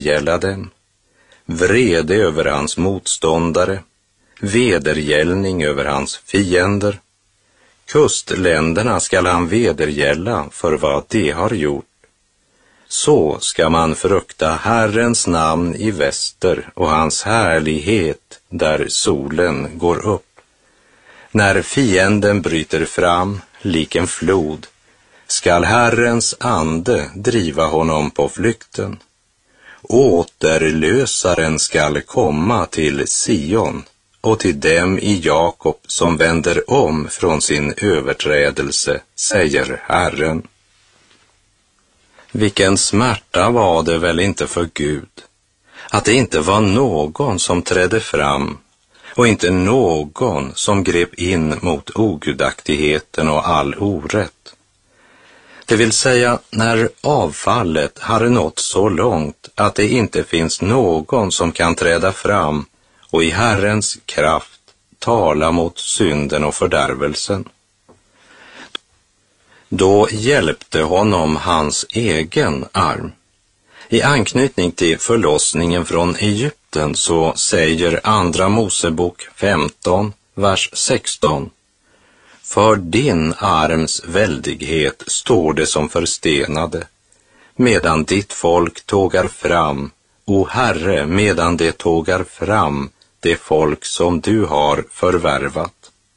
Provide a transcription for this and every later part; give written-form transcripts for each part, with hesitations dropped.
gälla dem, vrede över hans motståndare, vedergällning över hans fiender. Kustländerna skall han vedergälla för vad de har gjort. Så ska man frukta Herrens namn i väster och hans härlighet där solen går upp. När fienden bryter fram lik en flod skall Herrens ande driva honom på flykten. Återlösaren skall komma till Sion och till dem i Jakob som vänder om från sin överträdelse, säger Herren. Vilken smärta var det väl inte för Gud att det inte var någon som trädde fram och inte någon som grep in mot ogudaktigheten och all orätt. Det vill säga när avfallet har nått så långt att det inte finns någon som kan träda fram och i Herrens kraft tala mot synden och fördärvelsen. Då hjälpte honom hans egen arm. I anknytning till förlossningen från Egypten så säger Andra Mosebok 15, vers 16. För din arms väldighet står det som förstenade, medan ditt folk tågar fram, o Herre, medan det tågar fram, det folk som du har förvärvat.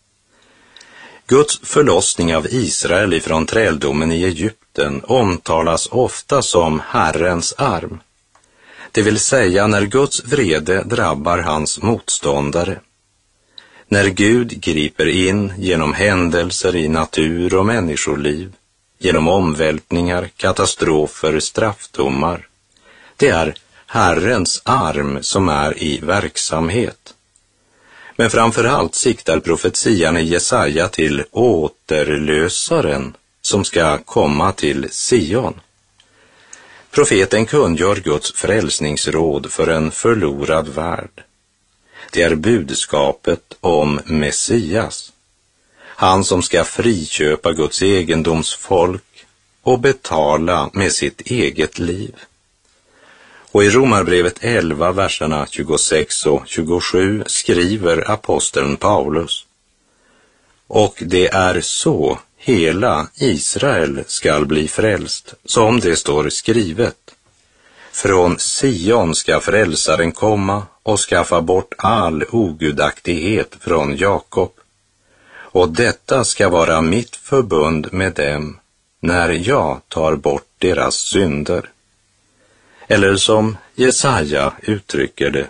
Guds förlossning av Israel ifrån träldomen i Egypten omtalas ofta som Herrens arm. Det vill säga när Guds vrede drabbar hans motståndare. När Gud griper in genom händelser i natur och människoliv, genom omvältningar, katastrofer, straffdomar. Det är Herrens arm som är i verksamhet. Men framförallt siktar profetian i Jesaja till återlösaren som ska komma till Sion. Profeten kungör Guds frälsningsråd för en förlorad värld. Det är budskapet om Messias, han som ska friköpa Guds egendomsfolk och betala med sitt eget liv. Och i Romarbrevet 11, verserna 26 och 27 skriver aposteln Paulus: och det är så hela Israel skall bli frälst, som det står skrivet. Från Sion ska frälsaren komma och skaffa bort all ogudaktighet från Jakob. Och detta ska vara mitt förbund med dem när jag tar bort deras synder. Eller som Jesaja uttrycker det: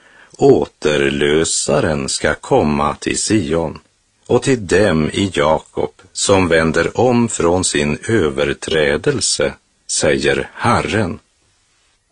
återlösaren ska komma till Sion och till dem i Jakob som vänder om från sin överträdelse, säger Herren.